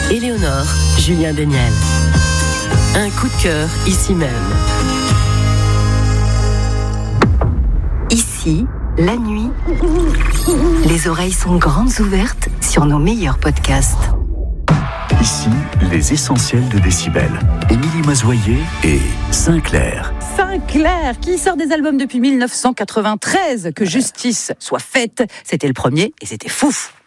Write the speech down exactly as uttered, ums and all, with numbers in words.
Éléonore, Julien Deniel. Un coup de cœur ici même. Ici, la nuit, les oreilles sont grandes ouvertes sur nos meilleurs podcasts. Ici, les essentiels de Décibel. Émilie Mazoyer et Sinclair. Sinclair, qui sort des albums depuis dix-neuf cent quatre-vingt-treize. Que justice soit faite. C'était le premier et c'était fouf.